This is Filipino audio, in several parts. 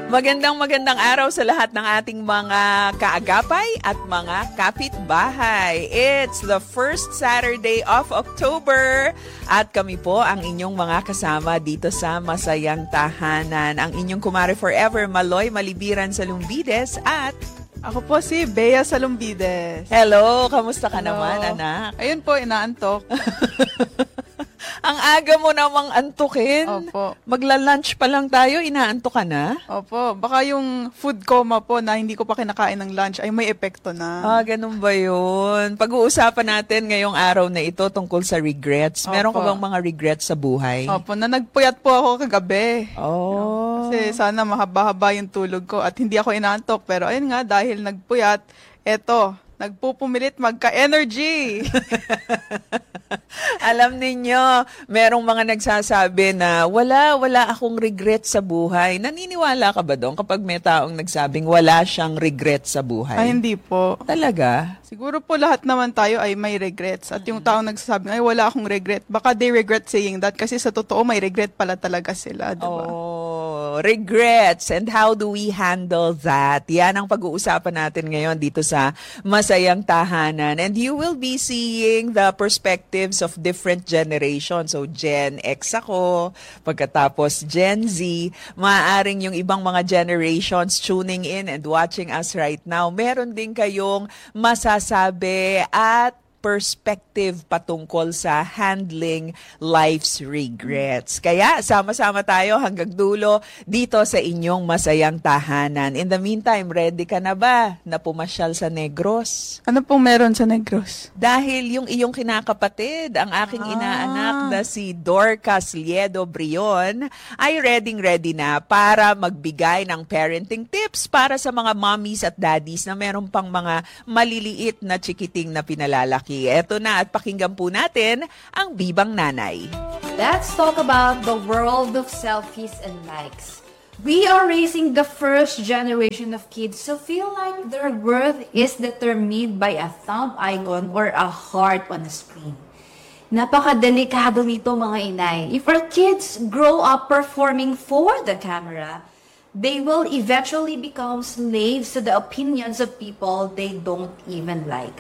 Magandang araw sa lahat ng ating mga kaagapay at mga kapitbahay. It's the first Saturday of October at kami po ang inyong mga kasama dito sa Masayang Tahanan. Ang inyong kumare forever, Maloy Malibiran Salumbides at... Ako po si Bea Salumbides. Hello, kamusta ka naman, anak? Ayun po, inaantok. Ang aga mo namang antukin. Opo. Magla-lunch pa lang tayo, inaantok ka na? Opo. Baka yung food coma po na hindi ko pa kinakain ng lunch ay may epekto na. Ganun ba yun? Pag-uusapan natin ngayong araw na ito tungkol sa regrets. Meron ka bang mga regrets sa buhay? Opo. Na nagpuyat po ako kagabi. Oh. Kasi sana mahaba-haba yung tulog ko at hindi ako inaantok. Pero ayun nga, dahil nagpuyat, eto, nagpupumilit magka-energy. Alam ninyo, merong mga nagsasabi na wala akong regret sa buhay. Naniniwala ka ba doon kapag may taong nagsabing wala siyang regret sa buhay? Ay, hindi po. Talaga? Siguro po lahat naman tayo ay may regrets. At yung taong nagsasabi, ay wala akong regret. Baka they regret saying that kasi sa totoo may regret pala talaga sila, diba? Oh, regrets. And how do we handle that? Yan ang pag-uusapan natin ngayon dito sa Masayang Tahanan. And you will be seeing the perspectives of different generations. So, Gen X ako, pagkatapos Gen Z, maaaring yung ibang mga generations tuning in and watching us right now. Meron din kayong masasabi at perspective patungkol sa handling life's regrets. Kaya sama-sama tayo hanggang dulo dito sa inyong Masayang Tahanan. In the meantime, ready ka na ba na pumasyal sa Negros? Ano pong meron sa Negros? Dahil yung iyong kinakapatid, ang aking inaanak na si Dorcas Liedo Brion, ay ready na para magbigay ng parenting tips para sa mga mommies at daddies na meron pang mga maliliit na chikiting na pinalalaki. Eto na at pakinggan po natin ang Bibang Nanay. Let's talk about the world of selfies and likes. We are raising the first generation of kids who feel like their worth is determined by a thumb icon or a heart on a screen. Napakadelikado nito mga inay. If our kids grow up performing for the camera, they will eventually become slaves to the opinions of people they don't even like.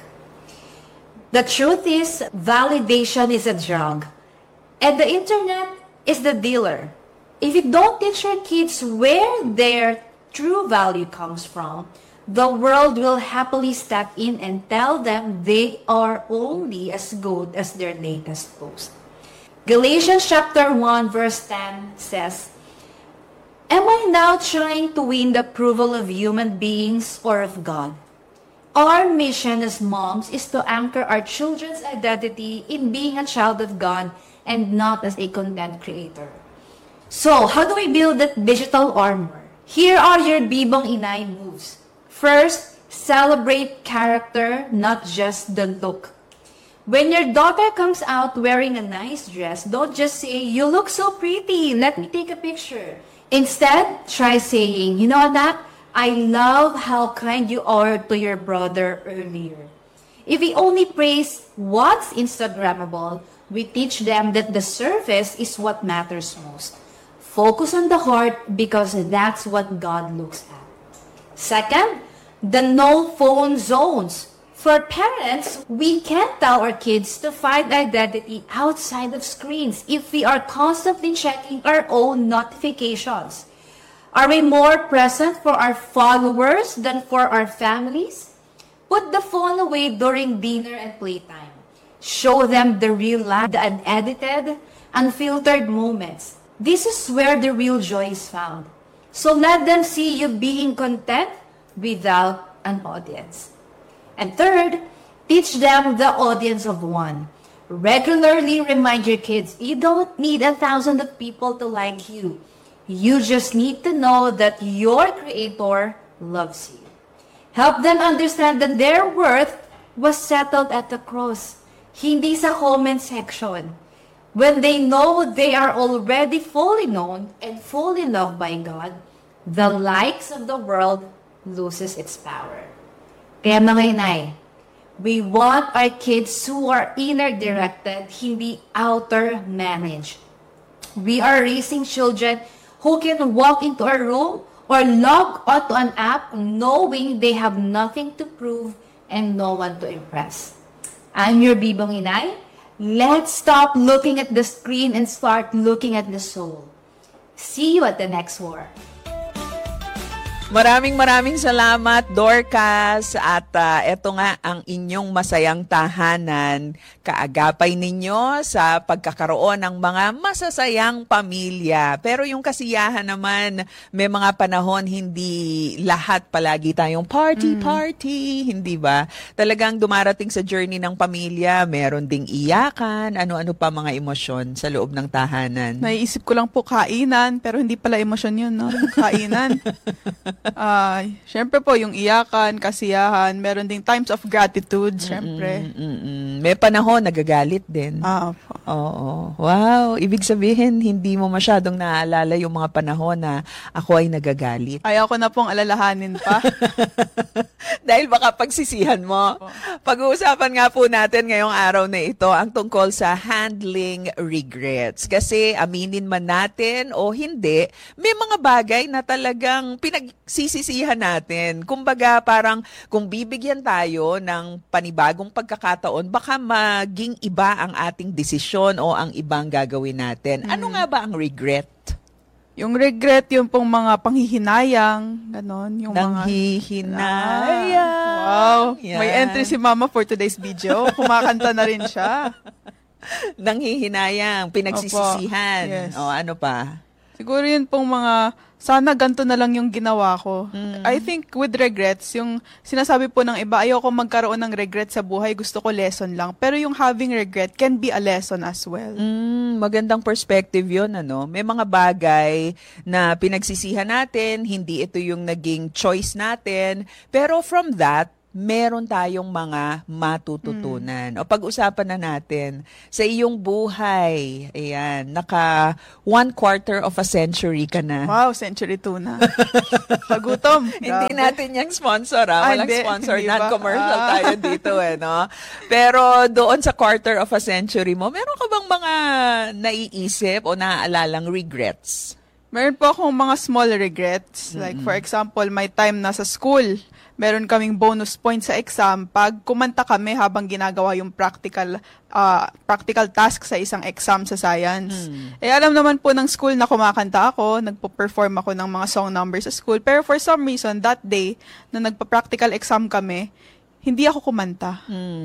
The truth is, validation is a drug, and the internet is the dealer. If you don't teach your kids where their true value comes from, the world will happily step in and tell them they are only as good as their latest post. Galatians chapter 1 verse 10 says, "Am I now trying to win the approval of human beings or of God?" Our mission as moms is to anchor our children's identity in being a child of God and not as a content creator. So, how do we build that digital armor? Here are your Bibang Inay moves. First, celebrate character, not just the look. When your daughter comes out wearing a nice dress, don't just say, "You look so pretty, let me take a picture." Instead, try saying, "You know that? I love how kind you are to your brother earlier." If we only praise what's Instagrammable, we teach them that the surface is what matters most. Focus on the heart because that's what God looks at. Second, the no phone zones. For parents, we can't tell our kids to find identity outside of screens if we are constantly checking our own notifications. Are we more present for our followers than for our families? Put the phone away during dinner and playtime. Show them the real life, the unedited, unfiltered moments. This is where the real joy is found. So let them see you being content without an audience. And third, teach them the audience of one. Regularly remind your kids, you don't need 1,000 of people to like you. You just need to know that your Creator loves you. Help them understand that their worth was settled at the cross, hindi sa comment section. When they know they are already fully known and fully loved by God, the likes of the world loses its power. Kaya mga inay, we want our kids who are inner-directed, hindi outer-managed. We are raising children who can walk into a room or log onto an app knowing they have nothing to prove and no one to impress. I'm your Bibong Inay. Let's stop looking at the screen and start looking at the soul. See you at the next war. Maraming salamat, Dorcas. At eto nga ang inyong masayang tahanan. Kaagapay ninyo sa pagkakaroon ng mga masasayang pamilya. Pero yung kasiyahan naman, may mga panahon hindi lahat palagi tayong party, hindi ba? Talagang dumarating sa journey ng pamilya, meron ding iyakan, ano-ano pa mga emosyon sa loob ng tahanan. Naiisip ko lang po kainan, pero hindi pala emosyon yun, no? Kainan. Syempre po, yung iyakan, kasiyahan, meron ding times of gratitude, syempre. May panahon, nagagalit din. Opo. Oo. Wow. Ibig sabihin, hindi mo masyadong naaalala yung mga panahon na ako ay nagagalit. Ayaw ko na pong alalahanin pa. Dahil baka pagsisihan mo. Pag-uusapan nga po natin ngayong araw na ito ang tungkol sa handling regrets. Kasi aminin man natin o hindi, may mga bagay na talagang pinagsisisihan natin. Kumbaga parang kung bibigyan tayo ng panibagong pagkakataon, baka maging iba ang ating desisyon o ang ibang gagawin natin. Ano nga ba ang regret? Yung regret, yung pong mga panghihinayang, ganon. Yung Nanghihinayang. Wow. Yan. May entry si Mama for today's video. Kumakanta na rin siya. Nanghihinayang, pinagsisisihan. Yes. O ano pa? Siguro yun pong mga, sana ganito na lang yung ginawa ko. I think with regrets, yung sinasabi po ng iba, ayoko magkaroon ng regret sa buhay, gusto ko lesson lang. Pero yung having regret can be a lesson as well. Magandang perspective yun, ano? May mga bagay na pinagsisihan natin, hindi ito yung naging choice natin. Pero from that, meron tayong mga matututunan. O pag-usapan na natin, sa iyong buhay, ayan, naka 1/4 of a century ka na. Wow, century 2 na. Pagutom. Hindi natin yung sponsor, Walang hindi, sponsor, hindi ba? non-commercial tayo dito, no? Pero doon sa 1/4 of a century mo, meron ka bang mga naiisip o naaalalang regrets? Meron po akong mga small regrets. Like for example, my time na sa school, meron kaming bonus points sa exam pag kumanta kami habang ginagawa yung practical task sa isang exam sa science. Alam naman po ng school na kumakanta ako, nagpo-perform ako ng mga song numbers sa school. Pero for some reason, that day, na nagpa-practical exam kami, hindi ako kumanta.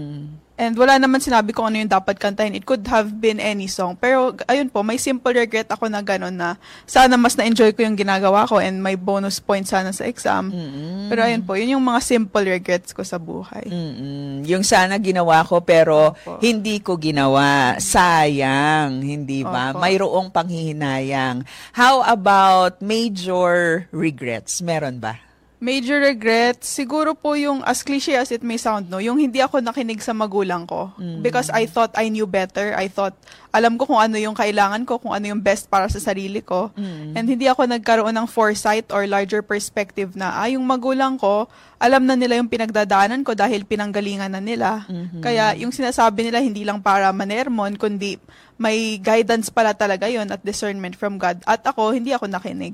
And wala naman sinabi kung ano yung dapat kantahin. It could have been any song. Pero ayun po, may simple regret ako na gano'n na sana mas na-enjoy ko yung ginagawa ko and may bonus point sana sa exam. Pero ayun po, yun yung mga simple regrets ko sa buhay. Yung sana ginawa ko pero hindi ko ginawa. Sayang, hindi ba? Mayroong panghihinayang. How about major regrets? Meron ba? Major regrets, siguro po yung, as cliche as it may sound, no, yung hindi ako nakinig sa magulang ko. Because I thought I knew better. I thought, alam ko kung ano yung kailangan ko, kung ano yung best para sa sarili ko. And hindi ako nagkaroon ng foresight or larger perspective na, yung magulang ko, alam na nila yung pinagdadaanan ko dahil pinanggalingan na nila. Kaya yung sinasabi nila, hindi lang para manermon, kundi may guidance pala talaga yon at discernment from God. At ako, hindi ako nakinig.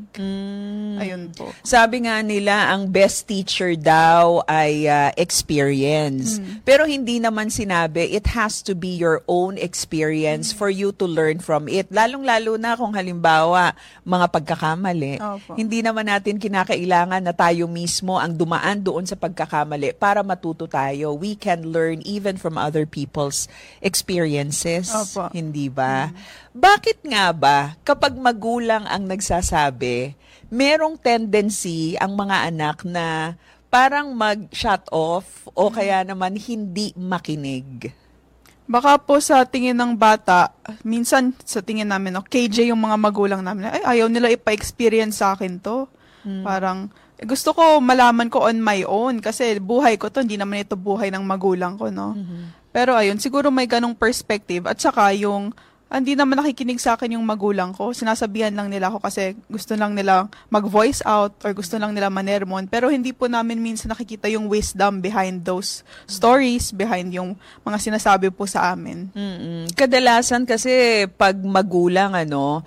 Ayun po. Sabi nga nila, ang best teacher daw ay experience. Pero hindi naman sinabi, it has to be your own experience for you to learn from it. Lalong-lalo na kung halimbawa, mga pagkakamali. Opo. Hindi naman natin kinakailangan na tayo mismo ang dumaan doon sa pagkakamali para matuto tayo. We can learn even from other people's experiences. Opo. Hindi ba? Bakit nga ba kapag magulang ang nagsasabi, merong tendency ang mga anak na parang mag-shut off o kaya naman hindi makinig? Baka po sa tingin ng bata, minsan sa tingin namin, KJ yung mga magulang namin, ay ayaw nila ipa-experience sa akin to. Parang, gusto ko malaman ko on my own kasi buhay ko to, hindi naman ito buhay ng magulang ko, no? Pero ayun, siguro may ganong perspective. At saka yung, hindi naman nakikinig sa akin yung magulang ko. Sinasabihan lang nila ako kasi gusto lang nila mag-voice out or gusto lang nila manermon. Pero hindi po namin minsan nakikita yung wisdom behind those stories, behind yung mga sinasabi po sa amin. Kadalasan kasi pag magulang,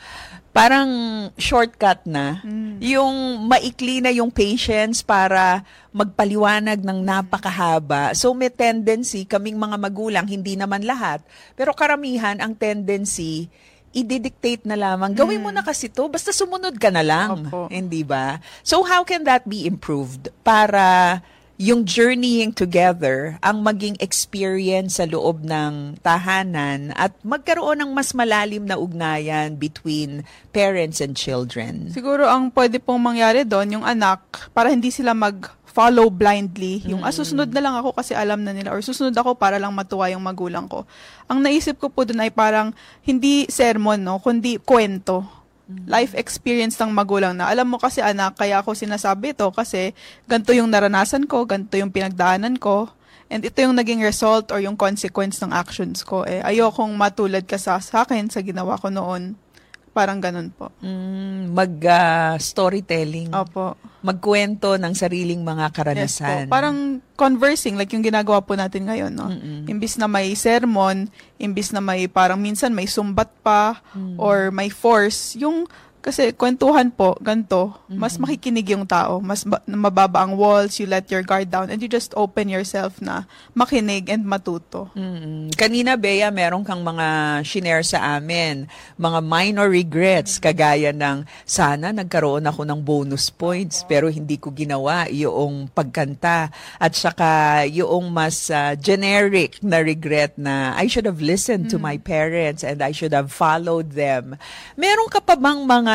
parang shortcut na. Yung maikli na yung patience para magpaliwanag ng napakahaba. So may tendency, kaming mga magulang, hindi naman lahat, pero karamihan ang tendency, i-dictate na lamang. Gawin mo na kasi to, basta sumunod ka na lang. Opo. Hindi ba? So how can that be improved para yung journeying together ang maging experience sa loob ng tahanan at magkaroon ng mas malalim na ugnayan between parents and children? Siguro ang pwede pong mangyari doon, yung anak, para hindi sila mag-follow blindly, yung susunod na lang ako kasi alam na nila, or susunod ako para lang matuwa yung magulang ko. Ang naisip ko po doon ay parang hindi sermon, no, kundi kwento. Life experience ng magulang na, alam mo kasi anak, kaya ako sinasabi ito kasi ganito yung naranasan ko, ganito yung pinagdaanan ko, and ito yung naging result or yung consequence ng actions ko. Ayokong matulad ka sa akin sa ginawa ko noon. Parang ganun po. Storytelling. Opo. Magkwento ng sariling mga karanasan. Yes po. Parang conversing, like yung ginagawa po natin ngayon, no? Imbis na may sermon, imbis na may parang minsan may sumbat pa, or may force, yung kasi kwentuhan po, ganito, mas makikinig yung tao, mas mababa ang walls, you let your guard down, and you just open yourself na makinig and matuto. Kanina, Bea, meron kang mga shinare sa amin, mga minor regrets, kagaya ng sana nagkaroon ako ng bonus points, pero hindi ko ginawa yung pagkanta, at saka yung mas generic na regret na I should have listened to my parents and I should have followed them. Meron ka pa bang mga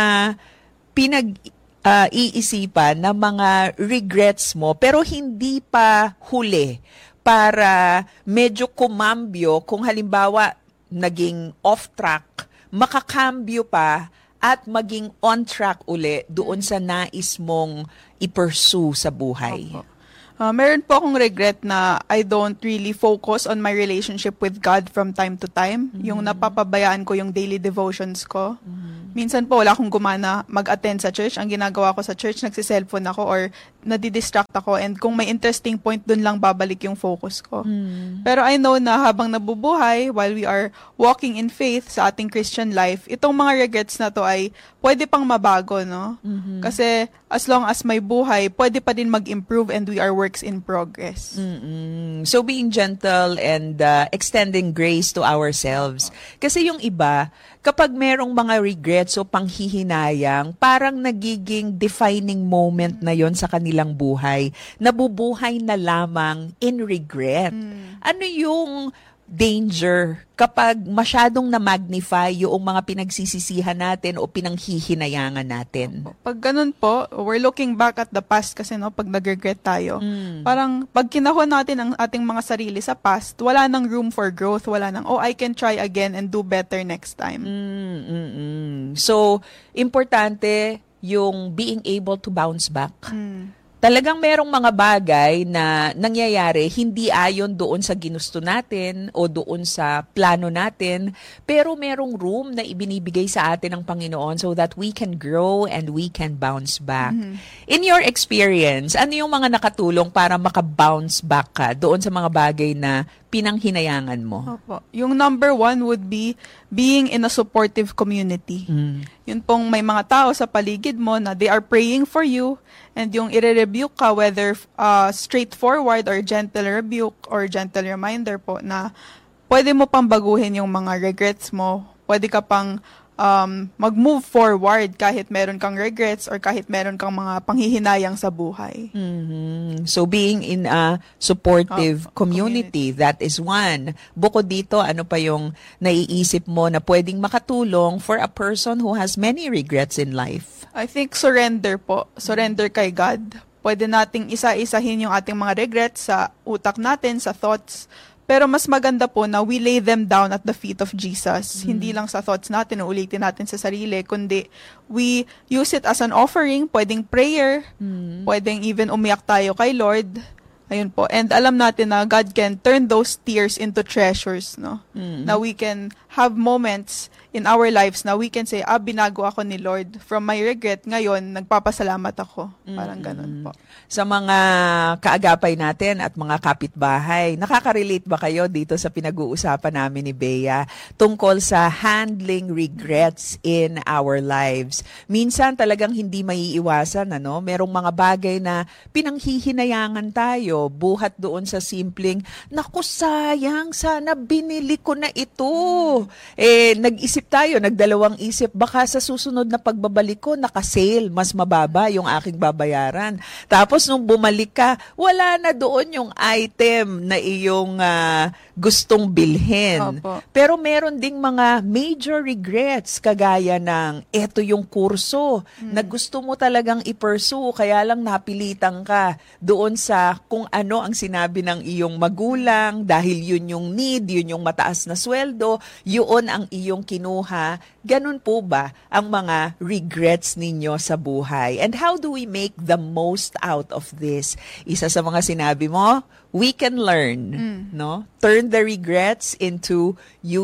iisipan na mga regrets mo pero hindi pa huli para medyo kumambyo kung halimbawa naging off track, makakambyo pa at maging on track uli doon sa nais mong i-pursue sa buhay? Meron po akong regret na I don't really focus on my relationship with God from time to time. Yung napapabayaan ko yung daily devotions ko. Minsan po, wala akong gumana mag-attend sa church. Ang ginagawa ko sa church, nagsiselfone ako or nadidistract ako. And kung may interesting point, dun lang babalik yung focus ko. Pero I know na habang nabubuhay, while we are walking in faith sa ating Christian life, itong mga regrets na to ay pwede pang mabago, no? Kasi as long as may buhay, pwede pa din mag-improve and we are works in progress. So being gentle and extending grace to ourselves. Kasi yung iba, kapag merong mga regrets o panghihinayang, parang nagiging defining moment na yon sa kanilang buhay. Nabubuhay na lamang in regret. Ano yung danger kapag masyadong na-magnify yung mga pinagsisisihan natin o pinanghihinayangan natin? Pag ganun po, we're looking back at the past kasi, no, pag nag-regret tayo, parang pag kinahon natin ang ating mga sarili sa past, wala nang room for growth, wala nang, I can try again and do better next time. So, importante yung being able to bounce back. Talagang merong mga bagay na nangyayari hindi ayon doon sa ginusto natin o doon sa plano natin, pero merong room na ibinibigay sa atin ng Panginoon so that we can grow and we can bounce back. In your experience, ano yung mga nakatulong para maka-bounce back ka doon sa mga bagay na pinanghinayangan mo? Opo. Yung number one would be being in a supportive community. Yun pong may mga tao sa paligid mo na they are praying for you, and yung i-rebuke ka, whether straightforward or gentle rebuke or gentle reminder po na pwede mo pang baguhin yung mga regrets mo. Pwede ka pang mag-move forward kahit meron kang regrets or kahit meron kang mga panghihinayang sa buhay. So being in a supportive community, that is one. Bukod dito, ano pa yung naiisip mo na pwedeng makatulong for a person who has many regrets in life? I think surrender po. Surrender kay God. Pwede nating isa-isahin yung ating mga regrets sa utak natin, sa thoughts. Pero mas maganda po na we lay them down at the feet of Jesus. Hindi lang sa thoughts natin, ulitin natin sa sarili, kundi we use it as an offering, pwedeng prayer, pwedeng even umiyak tayo kay Lord. Ayun po. And alam natin na God can turn those tears into treasures, no? Na we can have moments in our lives na we can say, binago ako ni Lord. From my regret, ngayon, nagpapasalamat ako. Parang ganun po. Sa mga kaagapay natin at mga kapitbahay, nakaka-relate ba kayo dito sa pinag-uusapan namin ni Bea tungkol sa handling regrets in our lives? Minsan talagang hindi maiiwasan, ano? Merong mga bagay na pinanghihinayangan tayo, buhat doon sa simpleng, naku sayang, sana binili ko na ito. Nag-isip tayo, nagdalawang isip, baka sa susunod na pagbabalik ko, naka-sale, mas mababa yung aking babayaran. Tapos nung bumalik ka, wala na doon yung item na iyong gustong bilhin. Opo. Pero meron ding mga major regrets, kagaya ng eto yung kurso na gusto mo talagang i-pursue, kaya lang napilitan ka doon sa kung ano ang sinabi ng iyong magulang, dahil yun yung need, yun yung mataas na sweldo, yun ang iyong kinuha. Ganun po ba ang mga regrets ninyo sa buhay? And how do we make the most out of this? Isa sa mga sinabi mo, we can learn, no? Turn the regrets into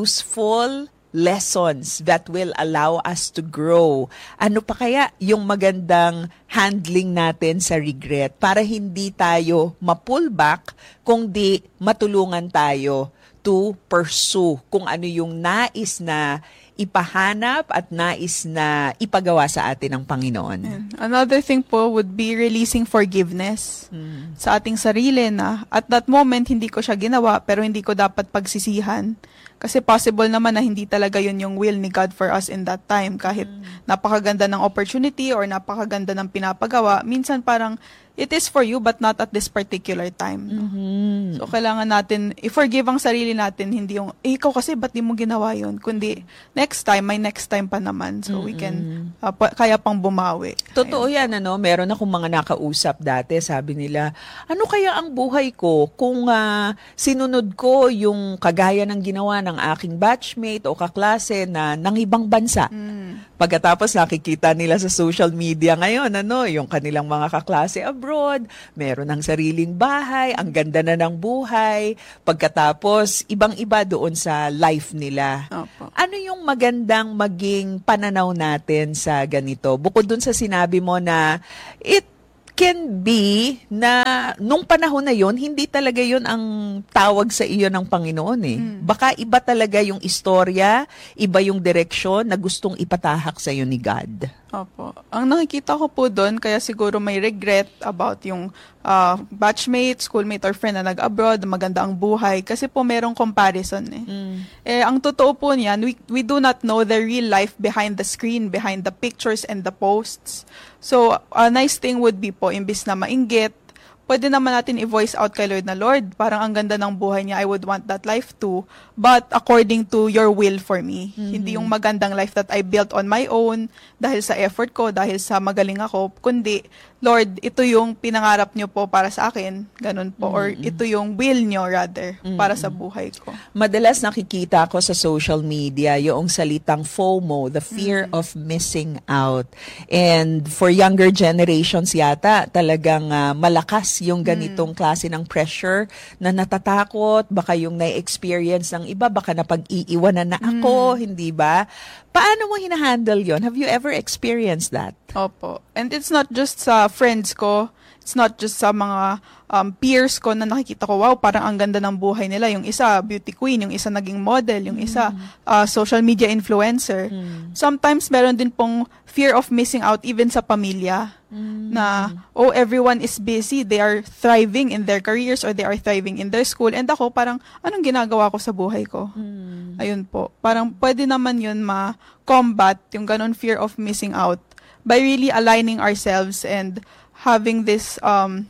useful lessons that will allow us to grow. Ano pa kaya yung magandang handling natin sa regret para hindi tayo ma-pull back, kundi matulungan tayo to pursue kung ano yung nais na ipahanap at nais na ipagawa sa atin ng Panginoon. Another thing po would be releasing forgiveness sa ating sarili na at that moment hindi ko siya ginawa pero hindi ko dapat pagsisihan. Kasi possible naman na hindi talaga yun yung will ni God for us in that time. Kahit napakaganda ng opportunity or napakaganda ng pinapagawa, minsan parang it is for you but not at this particular time. No? So, kailangan natin i-forgive ang sarili natin. Hindi yung, ikaw kasi ba't di mo ginawa yun? Kundi, next time, may next time pa naman. So, we can, kaya pang bumawi. Totoo yan, ano? Meron akong mga nakausap dati. Sabi nila, ano kaya ang buhay ko kung sinunod ko yung kagaya ng ginawa ng aking batchmate o kaklase na ng ibang bansa? Pagkatapos nakikita nila sa social media ngayon, ano, yung kanilang mga kaklase abroad, meron ng sariling bahay, ang ganda na ng buhay. Pagkatapos, ibang-iba doon sa life nila. Opo. Ano yung magandang maging pananaw natin sa ganito? Bukod dun sa sinabi mo na it can be na nung panahon na yon hindi talaga yon ang tawag sa iyo ng Panginoon eh. Baka iba talaga yung istorya, iba yung direksyon na gustong ipatahak sa iyo ni God. Opo. Ang nakikita ko po doon, kaya siguro may regret about yung batchmate, schoolmate, or friend na nag-abroad, maganda ang buhay, kasi po merong comparison eh. Ang totoo po niyan, we do not know the real life behind the screen, behind the pictures and the posts. So, a nice thing would be po, imbis na mainggit, pwede naman natin i-voice out kay Lord na, Lord, parang ang ganda ng buhay niya, I would want that life too, but according to your will for me. Hindi yung magandang life that I built on my own, dahil sa effort ko, dahil sa magaling ako, kundi, Lord, ito yung pinangarap niyo po para sa akin, ganun po, or ito yung will niyo rather, para sa buhay ko. Madalas nakikita ko sa social media yung salitang FOMO, the fear of missing out. And for younger generations yata, talagang malakas yung ganitong klase ng pressure na natatakot, baka yung na-experience ng iba, baka napag-iiwanan na ako, hindi ba? Paano mo hinahandle yon? Have you ever experienced that? Opo. And it's not just sa friends ko, it's not just sa mga peers ko na nakikita ko, wow, parang ang ganda ng buhay nila. Yung isa, beauty queen, yung isa naging model, yung isa, social media influencer. Sometimes meron din pong fear of missing out even sa pamilya. Na, oh, everyone is busy, they are thriving in their careers or they are thriving in their school. And ako, parang, anong ginagawa ko sa buhay ko? Ayun po. Parang pwede naman yun ma-combat yung ganon fear of missing out by really aligning ourselves and having this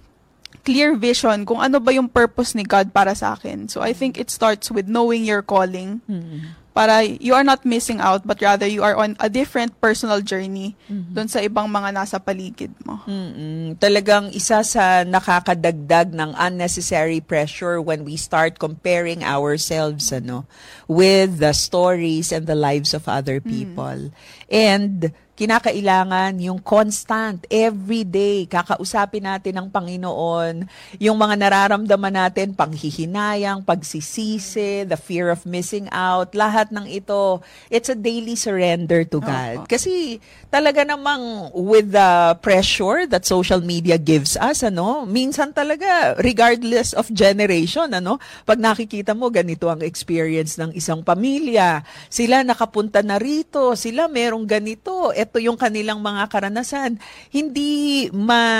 clear vision kung ano ba yung purpose ni God para sa akin. So I think it starts with knowing your calling. Para you are not missing out, but rather you are on a different personal journey doon sa ibang mga nasa paligid mo. Talagang isa sa nakakadagdag ng unnecessary pressure when we start comparing ourselves with the stories and the lives of other people. And kinakailangan yung constant, everyday, kakausapin natin ang Panginoon, yung mga nararamdaman natin, panghihinayang, pagsisisi, the fear of missing out, lahat ng ito, it's a daily surrender to God. Kasi talaga namang with the pressure that social media gives us, minsan talaga, regardless of generation, pag nakikita mo, ganito ang experience ng isang pamilya, sila nakapunta na rito, sila merong ganito, ito yung kanilang mga karanasan, hindi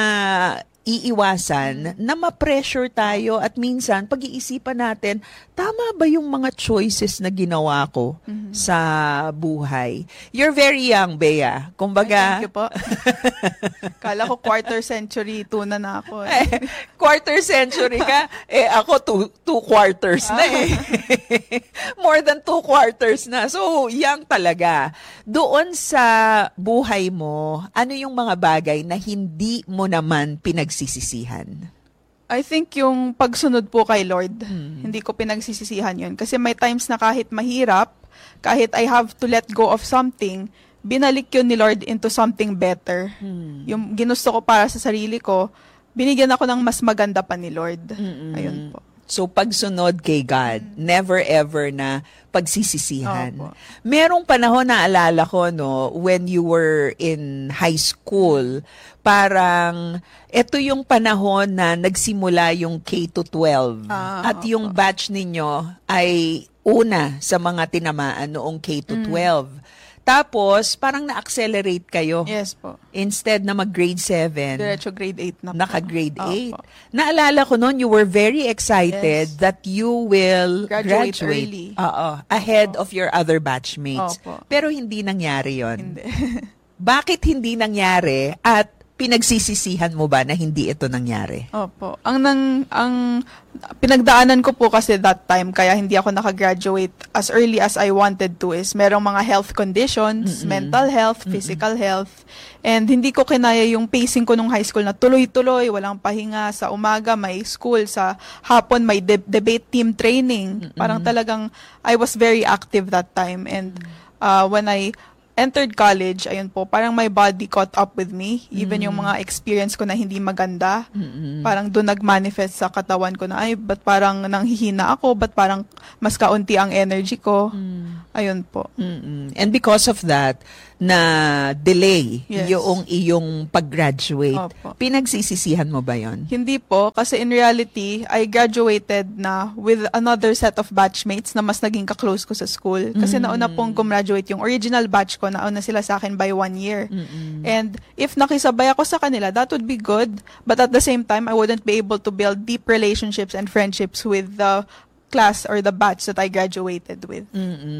iiwasan na ma-pressure tayo at minsan pag-iisipan natin, tama ba yung mga choices na ginawa ko sa buhay? You're very young, Bea. Kumbaga, thank you po. Kala ko quarter century tuna na ako. Quarter century ka? Ako two quarters na eh. More than 2 quarters na. So, young talaga. Doon sa buhay mo, ano yung mga bagay na hindi mo naman pinagsisisihan? I think yung pagsunod po kay Lord, hindi ko pinagsisisihan yun. Kasi may times na kahit mahirap, kahit I have to let go of something, binalik yun ni Lord into something better. Yung ginusto ko para sa sarili ko, binigyan ako ng mas maganda pa ni Lord. Ayun po. So, pagsunod kay God, never ever na pagsisisihan. Opo. Merong panahon na alala ko, when you were in high school, parang ito yung panahon na nagsimula yung K-12. At yung batch ninyo ay una sa mga tinamaan noong K-12. Tapos, parang na-accelerate kayo. Yes po. Instead na mag-grade 7. Diretso grade 8 na po. Naka-grade 8. Opo. Naalala ko noon, you were very excited that you will Graduate graduate early. Ahead of your other batchmates. Opo. Pero hindi nangyari yon. Hindi. Bakit hindi nangyari at pinagsisisihan mo ba na hindi ito nangyari? Opo. Ang pinagdaanan ko po kasi that time, kaya hindi ako nakagraduate as early as I wanted to, is merong mga health conditions, mental health, physical health, and hindi ko kinaya yung pacing ko nung high school na tuloy-tuloy, walang pahinga, sa umaga may school, sa hapon may debate team training. Parang talagang I was very active that time, and when I entered college, ayun po, parang my body caught up with me. Even yung mga experience ko na hindi maganda, parang doon nag-manifest sa katawan ko na, ay, ba't parang nanghihina ako? Ba't parang mas kaunti ang energy ko? Ayun po. And because of that, na delay Yes. yung iyong pag-graduate. Opo. Pinagsisisihan mo ba yon? Hindi po, kasi in reality, I graduated na with another set of batchmates na mas naging ka-close ko sa school. Kasi nauna pong gumraduate yung original batch ko, nauna sila sa akin by 1 year. And if nakisabay ako sa kanila, that would be good. But at the same time, I wouldn't be able to build deep relationships and friendships with the class or the batch that I graduated with.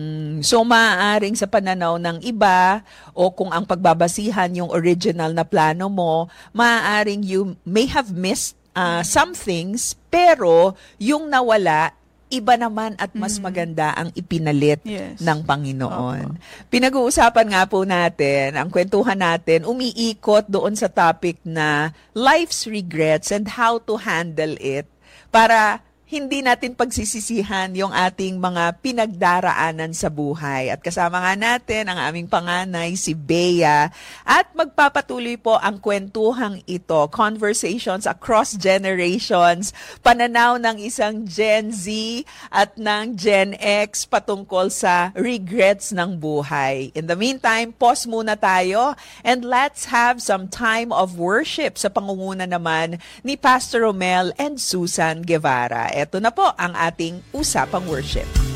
So, maaaring sa pananaw ng iba o kung ang pagbabasihan yung original na plano mo, maaaring you may have missed some things, pero yung nawala, iba naman at mas maganda ang ipinalit Yes. ng Panginoon. Pinag-uusapan nga po natin, ang kwentuhan natin, umiikot doon sa topic na life's regrets and how to handle it para hindi natin pagsisisihan yung ating mga pinagdaraanan sa buhay. At kasama nga natin ang aming panganay, si Bea. At magpapatuloy po ang kwentuhang ito, conversations across generations, pananaw ng isang Gen Z at ng Gen X patungkol sa regrets ng buhay. In the meantime, pause muna tayo and let's have some time of worship sa pangunguna naman ni Pastor Romel and Susan Guevara. Ito na po ang ating usapang worship.